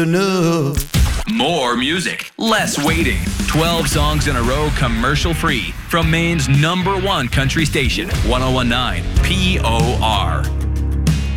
enough. More music, less waiting. 12 songs in a row, commercial-free. From Maine's #1 country station, 1019 POR.